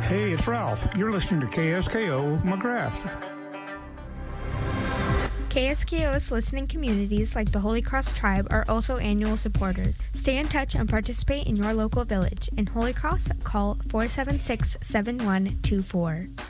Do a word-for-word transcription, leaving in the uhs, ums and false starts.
Hey, it's Ralph. You're listening to K S K O McGrath. K S K O's listening communities like the Holy Cross Tribe are also annual supporters. Stay in touch and participate in your local village. In Holy Cross, call four seven six, seven one two four.